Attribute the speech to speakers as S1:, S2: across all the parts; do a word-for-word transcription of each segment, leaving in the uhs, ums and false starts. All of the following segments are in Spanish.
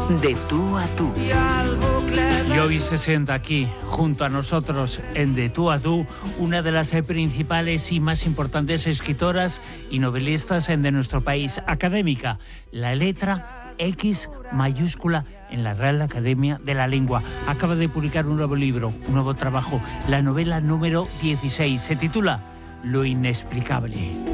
S1: De tú a tú.
S2: Y hoy se sienta aquí, junto a nosotros, en De tú a tú, una de las principales y más importantes escritoras y novelistas de nuestro país, académica, la letra X mayúscula en la Real Academia de la Lengua. Acaba de publicar un nuevo libro, un nuevo trabajo, la novela número dieciséis. Se titula Lo inexplicable.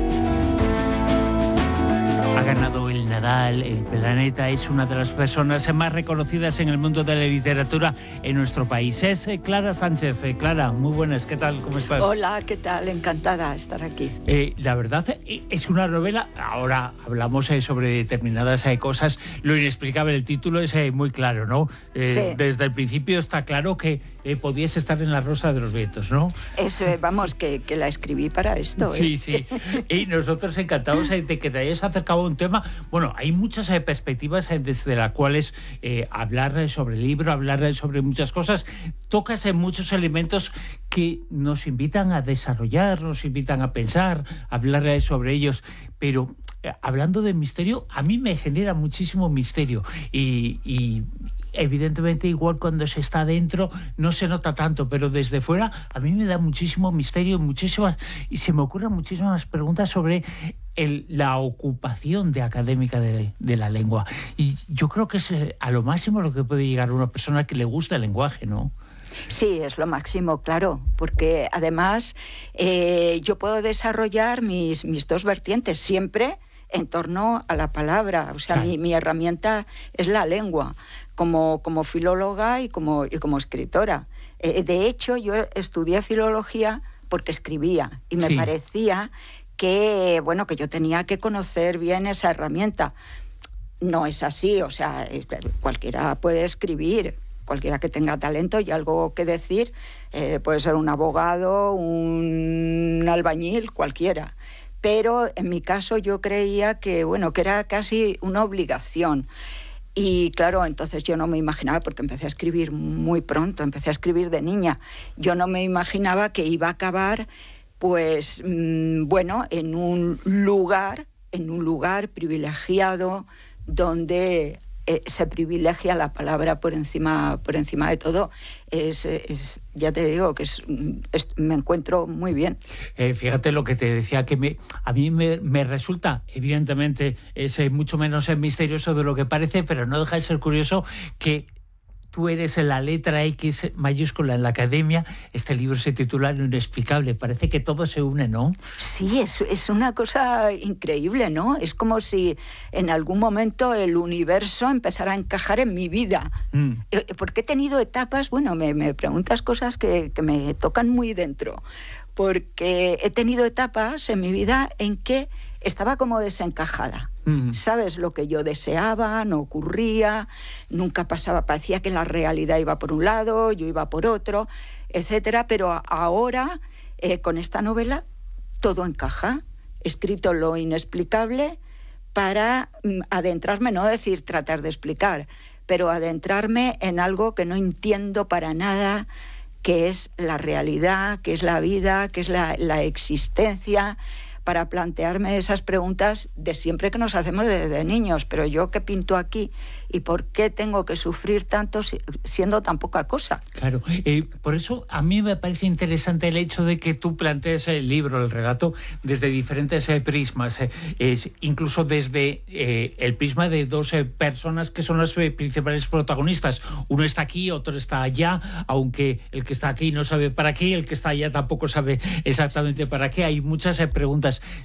S2: Ha ganado el Nadal, el Planeta, es una de las personas más reconocidas en el mundo de la literatura en nuestro país. Es Clara Sánchez. Clara, muy buenas, ¿qué tal? ¿Cómo estás?
S3: Hola, ¿qué tal? Encantada de estar aquí.
S2: Eh, la verdad es una novela, ahora hablamos eh, sobre determinadas eh, cosas, lo inexplicable, el título es eh, muy claro, ¿no? Eh,
S3: sí.
S2: Desde el principio está claro que eh, podías estar en la Rosa de los Vientos, ¿no?
S3: Eso, vamos, que, que la escribí para esto. ¿eh?
S2: Sí, sí. Y nosotros encantados eh, de que te hayas acercado a un tema. Bueno, hay muchas eh, perspectivas eh, desde las cuales eh, hablar eh, sobre el libro, hablar eh, sobre muchas cosas. Tocas en eh, muchos elementos que nos invitan a desarrollar, nos invitan a pensar, a hablar eh, sobre ellos. Pero eh, hablando de misterio, a mí me genera muchísimo misterio. Y... y evidentemente, igual cuando se está dentro no se nota tanto, pero desde fuera a mí me da muchísimo misterio, muchísimas, y se me ocurren muchísimas preguntas sobre el, la ocupación de académica de, de la lengua. Y yo creo que es a lo máximo lo que puede llegar a una persona que le gusta el lenguaje, ¿no?
S3: Sí, es lo máximo, claro, porque además eh, yo puedo desarrollar mis, mis dos vertientes siempre en torno a la palabra. O sea, claro. mi, mi herramienta es la lengua, como, como filóloga y como, y como escritora. Eh, de hecho, yo estudié filología porque escribía y me sí. parecía que, bueno, que yo tenía que conocer bien esa herramienta. No es así, o sea, cualquiera puede escribir, cualquiera que tenga talento y algo que decir, eh, puede ser un abogado, un albañil, cualquiera. Pero en mi caso yo creía que, bueno, que era casi una obligación. Y claro, entonces yo no me imaginaba, porque empecé a escribir muy pronto, empecé a escribir de niña. Yo no me imaginaba que iba a acabar, pues, mmm, bueno, en un lugar, en un lugar privilegiado, donde eh, se privilegia la palabra por encima, por encima de todo. Es, es, ya te digo que es, es, me encuentro muy bien.
S2: Eh, fíjate lo que te decía, que me, a mí me, me resulta, evidentemente, es eh, mucho menos eh, misterioso de lo que parece, pero no deja de ser curioso que tú eres en la letra X mayúscula en la academia. Este libro se titula Lo inexplicable. Parece que todo se une, ¿no?
S3: Sí, es, es una cosa increíble, ¿no? Es como si en algún momento el universo empezara a encajar en mi vida. Mm. Porque he tenido etapas, bueno, me, me preguntas cosas que, que me tocan muy dentro. Porque he tenido etapas en mi vida en que estaba como desencajada. Mm. ¿Sabes? Lo que yo deseaba no ocurría, nunca pasaba, parecía que la realidad iba por un lado, yo iba por otro, etcétera. Pero ahora, eh, con esta novela, todo encaja. He escrito lo inexplicable para mm, adentrarme, no decir tratar de explicar, pero adentrarme en algo que no entiendo para nada, que es la realidad, que es la vida, que es la, la existencia, para plantearme esas preguntas de siempre que nos hacemos desde niños. Pero yo, ¿qué pinto aquí? ¿Y por qué tengo que sufrir tanto siendo tan poca cosa?
S2: Claro, eh, por eso a mí me parece interesante el hecho de que tú plantees el libro, el relato, desde diferentes eh, prismas, eh, eh, incluso desde eh, el prisma de dos eh, personas que son las eh, principales protagonistas. Uno está aquí, otro está allá, aunque el que está aquí no sabe para qué, el que está allá tampoco sabe exactamente para qué. Hay muchas eh, preguntas.